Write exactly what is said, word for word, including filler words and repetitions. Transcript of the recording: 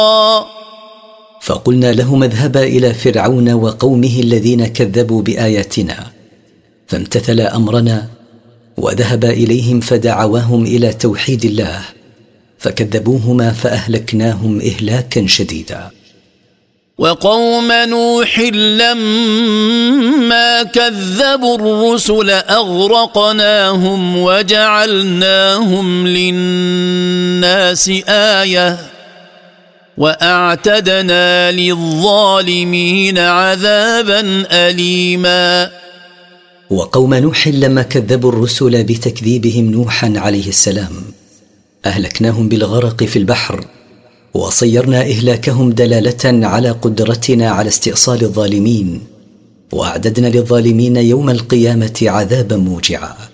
فقلنا لهم اذهبا إلى فرعون وقومه الذين كذبوا بآياتنا، فامتثل أمرنا وذهب إليهم فدعواهم إلى توحيد الله، فكذبوهما فأهلكناهم إهلاكا شديدا. وقوم نوح لما كذبوا الرسل أغرقناهم وجعلناهم للناس آية وأعتدنا للظالمين عذابا أليما. وقوم نوح لما كذبوا الرسل بتكذيبهم نوحا عليه السلام أهلكناهم بالغرق في البحر، وصيرنا إهلاكهم دلالة على قدرتنا على استئصال الظالمين، وأعددنا للظالمين يوم القيامة عذابا موجعا.